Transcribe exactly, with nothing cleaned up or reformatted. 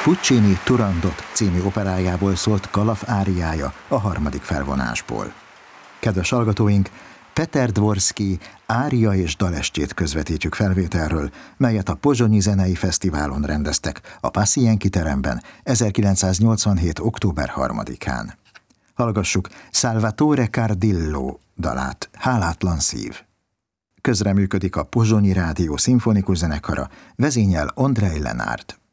Puccini Turandot című operájából szólt Kalaf áriája a harmadik felvonásból. Kedves hallgatóink, Peter Dvorszky ária és dalestjét közvetítjük felvételről, melyet a Pozsonyi Zenei Fesztiválon rendeztek a Passienki teremben ezerkilencszáznyolcvanhét. október harmadikán. Hallgassuk Salvatore Cardillo dalát, Hálátlan szív. Közreműködik a Pozsonyi Rádió szimfonikus zenekara, vezényel Ondrej Lenárd.